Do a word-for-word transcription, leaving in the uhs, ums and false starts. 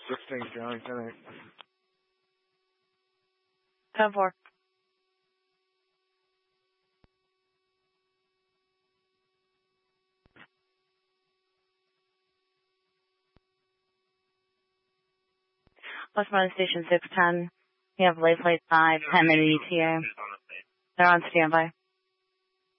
sixteen, County ten eight. ten four. Westmoreland Station six ten. You have late flight five, ten minute E T A. They're on standby.